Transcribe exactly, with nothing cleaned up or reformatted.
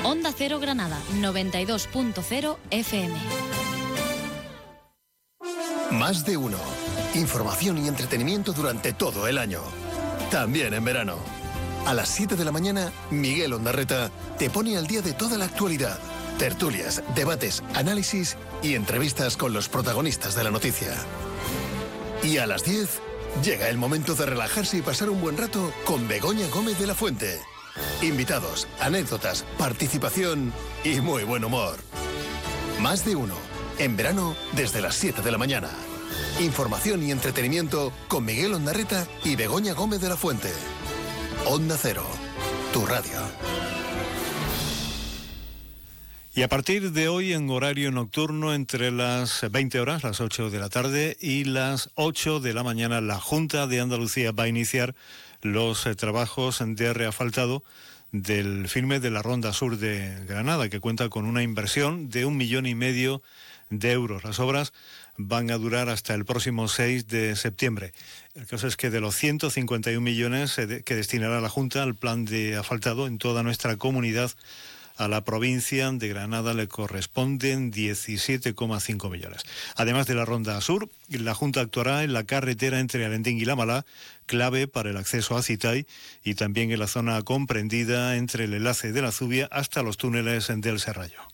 Onda Cero Granada, noventa y dos punto cero F M. Más de uno. Información y entretenimiento durante todo el año. También en verano. A las siete de la mañana, Miguel Ondarreta te pone al día de toda la actualidad. Tertulias, debates, análisis y entrevistas con los protagonistas de la noticia. Y a las diez, llega el momento de relajarse y pasar un buen rato con Begoña Gómez de la Fuente. Invitados, anécdotas, participación y muy buen humor. Más de uno. En verano, desde las siete de la mañana. Información y entretenimiento con Miguel Ondarreta y Begoña Gómez de la Fuente. Onda Cero, tu radio. Y a partir de hoy, en horario nocturno, entre las veinte horas, las ocho de la tarde, y las ocho de la mañana, la Junta de Andalucía va a iniciar los eh, trabajos de reasfaltado del firme de la Ronda Sur de Granada, que cuenta con una inversión de un millón y medio de euros. Las obras van a durar hasta el próximo seis de septiembre. El caso es que de los ciento cincuenta y un millones que destinará la Junta al plan de asfaltado en toda nuestra comunidad, a la provincia de Granada le corresponden diecisiete coma cinco millones. Además de la Ronda Sur, la Junta actuará en la carretera entre Alendín y La Malá, clave para el acceso a Citay, y también en la zona comprendida entre el enlace de la Zubia hasta los túneles del Serrallo.